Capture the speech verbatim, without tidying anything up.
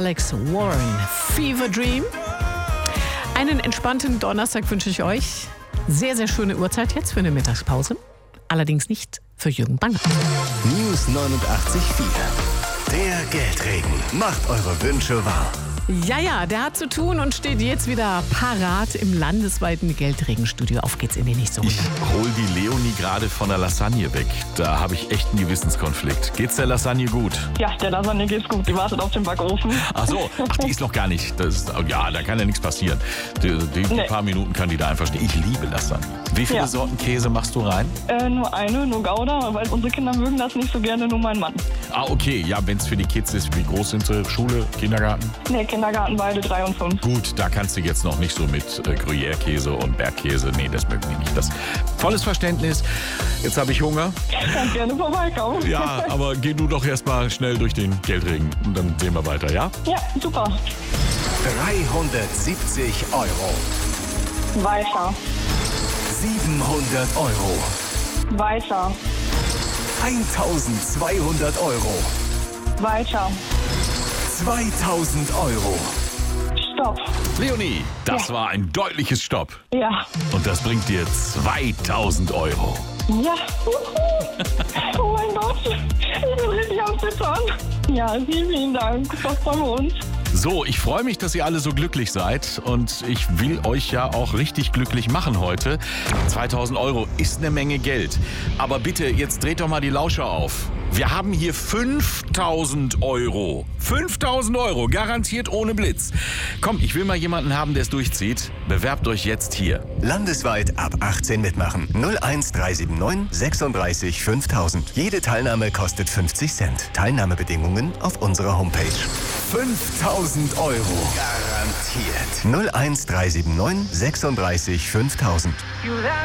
Alex Warren. Fever Dream. Einen entspannten Donnerstag wünsche ich euch. Sehr, sehr schöne Uhrzeit jetzt für eine Mittagspause. Allerdings nicht für Jürgen Banger. News neunundachtzig Komma vier. Der Geldregen macht eure Wünsche wahr. Ja, ja, der hat zu tun und steht jetzt wieder parat im landesweiten Geldregenstudio. Auf geht's in die nächste Runde. Ich hol die Leonie gerade von der Lasagne weg. Da habe ich echt einen Gewissenskonflikt. Geht's der Lasagne gut? Ja, der Lasagne geht's gut. Die wartet auf den Backofen. Ach so, ach, die ist noch gar nicht. Das ist, ja, da kann ja nichts passieren. Die, die Nee. paar Minuten kann die da einfach stehen. Ich liebe Lasagne. Wie viele Ja. Sorten Käse machst du rein? Äh, nur eine, nur Gouda, weil unsere Kinder mögen das nicht so gerne, nur mein Mann. Ah, okay. Ja, wenn es für die Kids ist, wie groß sind sie? Schule, Kindergarten? Nee, Kindergarten beide drei und fünf. Gut, da kannst du jetzt noch nicht so mit äh, Gruyère-Käse und Bergkäse. Nee, das mögen die nicht. Das volles Verständnis. Jetzt habe ich Hunger. Kann gerne vorbeikommen. Ja, aber geh du doch erst mal schnell durch den Geldregen und dann sehen wir weiter, ja? Ja, super. dreihundertsiebzig Euro. Weiter. siebenhundert Euro. Weiter. eintausendzweihundert Euro. Weiter. zweitausend Euro. Stopp. Leonie, das Ja. war ein deutliches Stopp. Ja. Und das bringt dir zweitausend Euro. Ja. Oh mein Gott. Ich bin richtig am Zittern. Ja, vielen, vielen Dank. Das freuen wir uns. So, ich freue mich, dass ihr alle so glücklich seid und ich will euch ja auch richtig glücklich machen heute. zweitausend Euro ist eine Menge Geld. Aber bitte, jetzt dreht doch mal die Lauscher auf. Wir haben hier fünftausend Euro. fünftausend Euro, garantiert ohne Blitz. Komm, ich will mal jemanden haben, der es durchzieht. Bewerbt euch jetzt hier. Landesweit ab achtzehn mitmachen. null eins drei sieben neun sechsunddreißig fünftausend. Jede Teilnahme kostet fünfzig Cent. Teilnahmebedingungen auf unserer Homepage. fünftausend Euro. Garantiert. null eins drei sieben neun sechsunddreißig fünftausend.